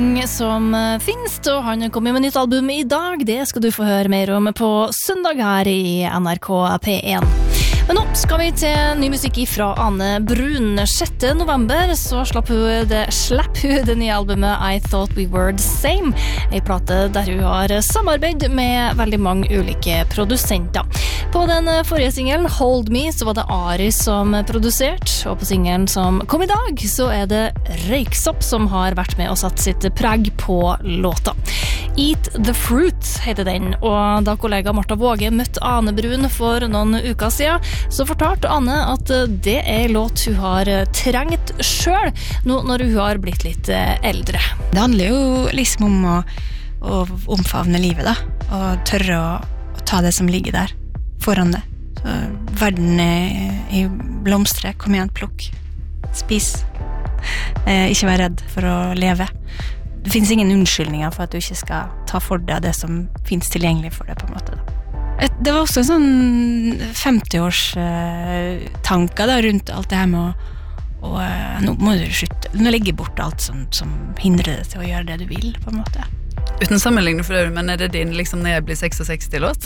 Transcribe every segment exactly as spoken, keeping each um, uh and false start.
som finnes, og han kommer med nytt album i dag. Det skal du få høre mer om på søndag her i N R K P én. Men nå skal vi til ny musikk fra Ane Brun. sjette november så slapp hun det, slapp hun det nye albumet I Thought We Were The Same, en plate der hun har samarbeid med veldig mange ulike produsenter. På den forrige singelen, Hold Me, så var det Ari som produsert, og på singelen som kom i dag, så er det Røyksopp som har vært med og satt sitt preg på låta. Eat the Fruit heter den, og da kollega Martha Våge møtte Ane Brun for noen uker siden, så fortalte Anne at det er låt hun har trengt selv, nå når hun har blitt litt eldre. Det handler jo liksom om å, å omfavne livet da, og tørre å, å ta det som ligger der foran det. Så verden er i blomstre, kom igjen, plukk, spis, eh, ikke vær redd for å leve. Det finnes ingen unnskyldninger for at du ikke skal ta for deg det som finnes tilgjengelig for deg på en måte da. Det var også en sånn femti-års eh, tanker da, rundt alt det her med å, å eh, nå må du slutte, nå legge bort alt som, som hindrer deg til å gjøre det du vil på en måte. Uten sammenligning for øvrig, men er det din liksom når jeg blir sekstiseks-låt?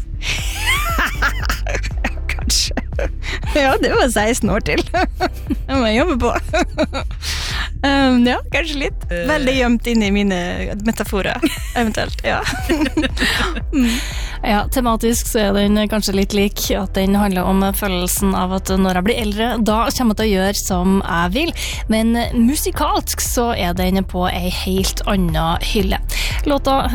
Kanskje. Ja, det var seksten år til. Det må jeg jobbe på. Um, ja, kanskje litt. Veldig gjemt inn i mine metaforer, eventuelt, ja. mm. Ja, tematisk så er den kanskje litt lik, at den handler om følelsen av at når jeg blir eldre, da kommer jeg til å gjøre som jeg vil. Men musikalsk så er den på en helt annen hylle. Låta